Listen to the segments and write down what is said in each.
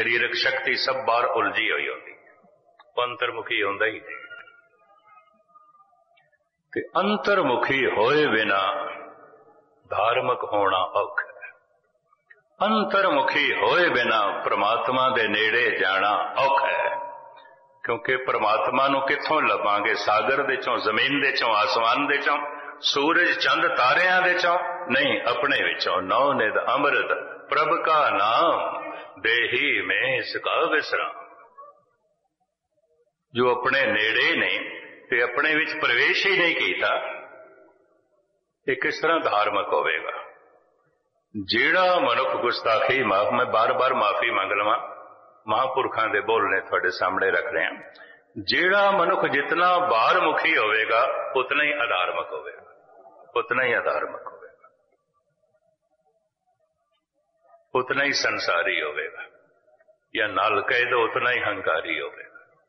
ਸਰੀਰਕ ਸ਼ਕਤੀ ਸਭ ਬਾਹਰ ਉਲਝੀ ਹੋਈ ਹੁੰਦੀ, ਅੰਤਰਮੁਖੀ ਹੁੰਦਾ ਹੀ ਨਹੀਂ। ਤੇ ਅੰਤਰਮੁਖੀ ਹੋਏ ਬਿਨਾ ਧਾਰਮਿਕ ਹੋਣਾ ਔਖਾ ਹੈ। ਅੰਤਰਮੁਖੀ ਹੋਏ ਬਿਨਾ ਪ੍ਰਮਾਤਮਾ ਦੇ ਨੇੜੇ ਜਾਣਾ ਔਖਾ ਹੈ। ਕਿਉਂਕਿ ਪ੍ਰਮਾਤਮਾ ਨੂੰ ਕਿੱਥੋਂ ਲੱਭਾਂਗੇ? ਸਾਗਰ ਦੇ ਚੋਂ, ਜ਼ਮੀਨ ਦੇ ਚੋਂ, ਆਸਮਾਨ ਦੇ ਚੋਂ, ਸੂਰਜ ਚੰਦ ਤਾਰਿਆਂ ਦੇ ਚੋਂ ਨਹੀਂ, ਆਪਣੇ ਵਿੱਚੋਂ। ਨੌ ਨਿਧ ਅੰਮ੍ਰਿਤ ਪ੍ਰਭ ਕਾ ਨਾਮ ਦੇਹੀ ਮੈਂ ਸਕਾ ਵਿਸਰਾਮ। ਜੋ ਆਪਣੇ ਨੇੜੇ ਨੇ ਤੇ ਆਪਣੇ ਵਿੱਚ ਪ੍ਰਵੇਸ਼ ਹੀ ਨਹੀਂ ਕੀਤਾ, ਇਹ ਕਿਸ ਤਰ੍ਹਾਂ ਧਾਰਮਿਕ ਹੋਵੇਗਾ? ਜਿਹੜਾ ਮਨੁੱਖ ਗੁਸਤਾਖੀ ਮਾਫ, ਮੈਂ ਬਾਰ-ਬਾਰ ਮਾਫੀ ਮੰਗ ਲਵਾਂ, ਮਹਾਂਪੁਰਖਾਂ ਦੇ ਬੋਲ ਨੇ ਤੁਹਾਡੇ ਸਾਹਮਣੇ ਰੱਖ ਰਿਹਾ। ਜਿਹੜਾ ਮਨੁੱਖ ਜਿਤਨਾ ਬਾਹਰਮੁਖੀ ਹੋਵੇਗਾ ਉਤਨਾ ਹੀ ਅਧਾਰਮਿਕ ਹੋਵੇਗਾ, ਉਤਨਾ ਹੀ ਅਧਾਰਮਿਕ ਹੋਵੇਗਾ, ਉਤਨਾ ਹੀ ਸੰਸਾਰੀ ਹੋਵੇਗਾ, ਜਾਂ ਨਾਲ ਕਹਿ ਦੋ ਉਤਨਾ ਹੀ ਹੰਕਾਰੀ ਹੋਵੇਗਾ।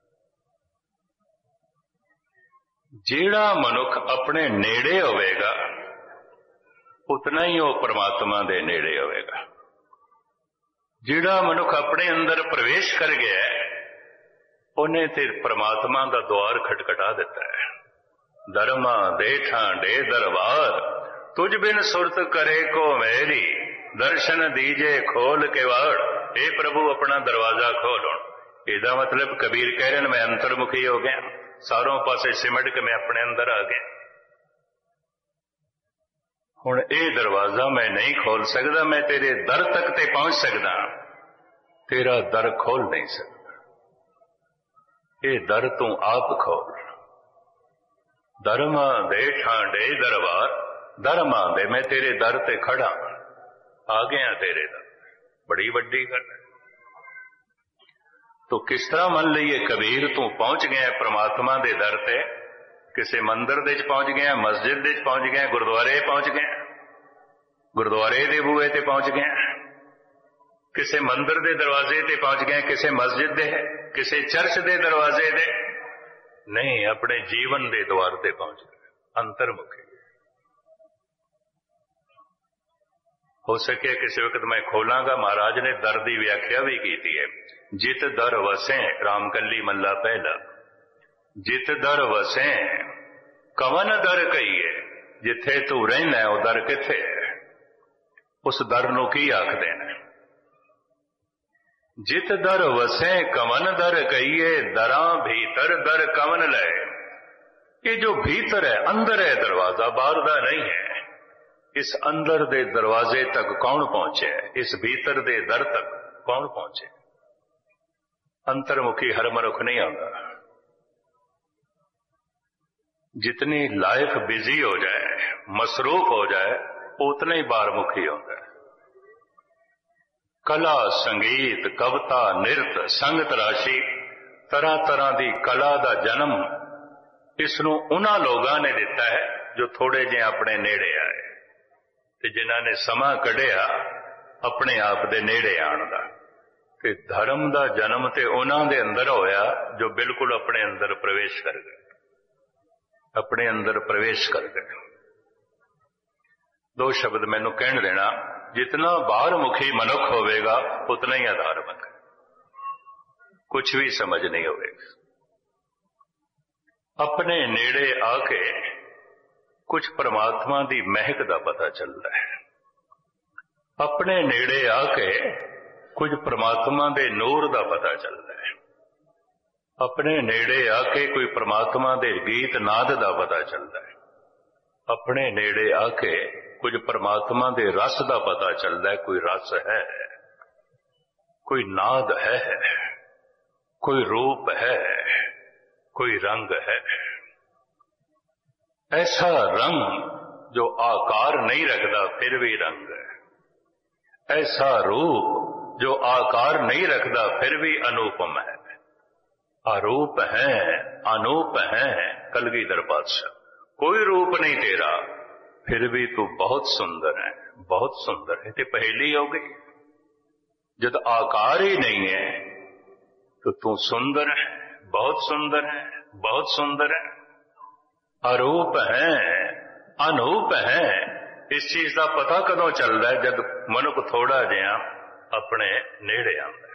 ਜਿਹੜਾ ਮਨੁੱਖ ਆਪਣੇ ਨੇੜੇ ਹੋਵੇਗਾ ਉਤਨਾ ਹੀ ਉਹ ਪਰਮਾਤਮਾ ਦੇ ਨੇੜੇ ਹੋਵੇਗਾ। ਜਿਹੜਾ ਮਨੁੱਖ ਆਪਣੇ ਅੰਦਰ ਪ੍ਰਵੇਸ਼ ਕਰ ਗਿਆ ਉਹਨੇ ਤੇ ਪਰਮਾਤਮਾ ਦਾ ਦੁਆਰ ਖਟਖਟਾ ਦਿੱਤਾ ਹੈ। ਧਰਮਾ ਦੇ ਠਾਂਡੇ ਦਰਬਾਰ ਤੁਝ ਬਿਨ ਸੁਰਤ ਕਰੇ ਕੋ ਮੇਰੀ ਦਰਸ਼ਨ ਦੀਜੇ ਖੋਲ ਕੇ ਵਾੜ। ਇਹ ਪ੍ਰਭੂ ਆਪਣਾ ਦਰਵਾਜ਼ਾ ਖੋਲੋ। ਇਹਦਾ ਮਤਲਬ ਕਬੀਰ ਕਹਿ ਰਹੇ ਮੈਂ ਅੰਤਰਮੁਖੀ ਹੋ ਗਿਆ, ਸਾਰੋਂ ਪਾਸੇ ਸਿਮਟ ਕੇ ਮੈਂ ਆਪਣੇ ਅੰਦਰ ਆ ਗਿਆ। ਹੁਣ ਇਹ ਦਰਵਾਜ਼ਾ ਮੈਂ ਨਹੀਂ ਖੋਲ ਸਕਦਾ, ਮੈਂ ਤੇਰੇ ਦਰ ਤੱਕ ਤੇ ਪਹੁੰਚ ਸਕਦਾ, ਤੇਰਾ ਦਰ ਖੋਲ ਨਹੀਂ ਸਕਦਾ। ਇਹ ਦਰ ਤੂੰ ਆਪ ਖੋਲ। ਧਰਮਾਂ ਦੇ ਠਾਂਡੇ ਦਰਬਾਰ, ਧਰਮਾਂ ਦੇ ਮੈਂ ਤੇਰੇ ਦਰ ਤੇ ਖੜਾ ਆ ਗਿਆ, ਤੇਰੇ ਦਰ। ਬੜੀ ਵੱਡੀ ਗੱਲ ਹੈ। ਤੋ ਕਿਸ ਤਰ੍ਹਾਂ ਮੰਨ ਲਈਏ ਕਬੀਰ ਤੂੰ ਪਹੁੰਚ ਗਿਆ ਪ੍ਰਮਾਤਮਾ ਦੇ ਦਰ ਤੇ? ਕਿਸੇ ਮੰਦਿਰ ਦੇ ਵਿੱਚ ਪਹੁੰਚ ਗਿਆ, ਮਸਜਿਦ ਦੇ ਵਿੱਚ ਪਹੁੰਚ ਗਿਆ, ਗੁਰਦੁਆਰੇ ਪਹੁੰਚ ਗਿਆ, ਗੁਰਦੁਆਰੇ ਦੇ ਬੂਹੇ ਤੇ ਪਹੁੰਚ ਗਿਆ, ਕਿਸੇ ਮੰਦਿਰ ਦੇ ਦਰਵਾਜ਼ੇ ਤੇ ਪਹੁੰਚ ਗਿਆ, ਕਿਸੇ ਮਸਜਿਦ ਦੇ, ਕਿਸੇ ਚਰਚ ਦੇ ਦਰਵਾਜ਼ੇ ਦੇ ਨਹੀਂ, ਆਪਣੇ ਜੀਵਨ ਦੇ ਦੁਆਰ ਤੇ ਪਹੁੰਚ ਗਏ, ਅੰਤਰਮੁਖੀ। ਹੋ ਸਕੇ ਕਿਸੇ ਵਕਤ ਮੈਂ ਖੋਲਾਂਗਾ, ਮਹਾਰਾਜ ਨੇ ਦਰ ਦੀ ਵਿਆਖਿਆ ਵੀ ਕੀਤੀ ਹੈ। ਜਿਤ ਦਰ ਵਸੈ ਰਾਮ ਕੱਲੀ ਮੱਲਾ ਪਹਿਲਾ, ਜਿਤ ਦਰ ਵਸੈ ਕਵਨ ਦਰ ਕਹੀਏ। ਜਿੱਥੇ ਤੂੰ ਰਹਿਣਾ ਉਹ ਦਰ ਕਿੱਥੇ ਹੈ? ਉਸ ਦਰ ਨੂੰ ਕੀ ਆਖਦੇ ਨੇ? ਜਿਤ ਦਰ ਵਸੈ ਕਵਨ ਦਰ ਕਹੀਏ, ਦਰਾਂ ਭੀਤਰ ਦਰ ਕਵਨ ਲੈ। ਇਹ ਜੋ ਭੀਤਰ ਹੈ, ਅੰਦਰ ਹੈ ਦਰਵਾਜ਼ਾ, ਬਾਹਰ ਦਾ ਨਹੀਂ ਹੈ। ਇਸ ਅੰਦਰ ਦੇ ਦਰਵਾਜ਼ੇ ਤੱਕ ਕੌਣ ਪਹੁੰਚਿਆ? ਇਸ ਭੀਤਰ ਦੇ ਦਰ ਤੱਕ ਕੌਣ ਪਹੁੰਚੇ? ਅੰਤਰਮੁਖੀ ਹਰ ਮਨੁੱਖ ਨਹੀਂ ਆਉਂਦਾ। ਜਿਤਨੀ ਲਾਈਫ ਬਿਜ਼ੀ ਹੋ ਜਾਏ, ਮਸਰੂਫ ਹੋ ਜਾਏ, ਉਤਨਾ ਹੀ ਬਾਹਰਮੁਖੀ ਹੁੰਦਾ ਹੈ। ਕਲਾ, ਸੰਗੀਤ, ਕਵਿਤਾ, ਨਿਰਤ, ਸੰਗਤ ਰਾਸ਼ੀ, ਤਰ੍ਹਾਂ ਤਰ੍ਹਾਂ ਦੀ ਕਲਾ ਦਾ ਜਨਮ ਇਸ ਨੂੰ ਉਹਨਾਂ ਲੋਕਾਂ ਨੇ ਦਿੱਤਾ ਹੈ ਜੋ ਥੋੜੇ ਜਿਹੇ ਆਪਣੇ ਨੇੜੇ ਆਏ ਤੇ ਜਿਨ੍ਹਾਂ ਨੇ ਸਮਾਂ ਕੱਢਿਆ ਆਪਣੇ ਆਪ ਦੇ ਨੇੜੇ ਆਉਣ ਦਾ। ਤੇ ਧਰਮ ਦਾ ਜਨਮ ਤੇ ਉਹਨਾਂ ਦੇ ਅੰਦਰ ਹੋਇਆ ਜੋ ਬਿਲਕੁਲ ਆਪਣੇ ਅੰਦਰ ਪ੍ਰਵੇਸ਼ ਕਰ ਗਏ, ਆਪਣੇ ਅੰਦਰ ਪ੍ਰਵੇਸ਼ ਕਰ ਗਏ। ਦੋ ਸ਼ਬਦ ਮੈਨੂੰ ਕਹਿਣ ਦੇਣਾ, ਜਿਤਨਾ ਬਾਹਰਮੁਖੀ ਮਨੁੱਖ ਹੋਵੇਗਾ ਉਤਨਾ ਹੀ ਅਧਾਰਮਿਕ, ਕੁਝ ਵੀ ਸਮਝ ਨਹੀਂ ਹੋਵੇਗਾ। ਆਪਣੇ ਨੇੜੇ ਆ ਕੇ ਕੁਝ ਪਰਮਾਤਮਾ ਦੀ ਮਹਿਕ ਦਾ ਪਤਾ ਚੱਲਦਾ ਹੈ। ਆਪਣੇ ਨੇੜੇ ਆ ਕੇ ਕੁਝ ਪਰਮਾਤਮਾ ਦੇ ਨੂਰ ਦਾ ਪਤਾ ਚੱਲਦਾ ਹੈ। ਆਪਣੇ ਨੇੜੇ ਆ ਕੇ ਕੋਈ ਪਰਮਾਤਮਾ ਦੇ ਗੀਤ ਨਾਦ ਦਾ ਪਤਾ ਚੱਲਦਾ ਹੈ। ਆਪਣੇ ਨੇੜੇ ਆ ਕੇ ਕੁਝ ਪਰਮਾਤਮਾ ਦੇ ਰਸ ਦਾ ਪਤਾ ਚੱਲਦਾ ਹੈ। ਕੋਈ ਰਸ ਹੈ, ਕੋਈ ਨਾਦ ਹੈ, ਕੋਈ ਰੂਪ ਹੈ, ਕੋਈ ਰੰਗ ਹੈ। ऐसा रंग जो आकार नहीं रखता फिर भी रंग है, ऐसा रूप जो आकार नहीं रखता फिर भी अनुपम है। अरूप है, अनूप है, कलगीधर पातशाह। कोई रूप नहीं तेरा फिर भी तू बहुत सुंदर है, बहुत सुंदर है। ते पहेली हो गई, जब आकार ही नहीं है तो तू सुंदर है, बहुत सुंदर है, बहुत सुंदर है। अरूप है, अनूप है। इस चीज का पता कदों चलता है? जब मनुख थोड़ा जिहा अपने नेड़े आंदा।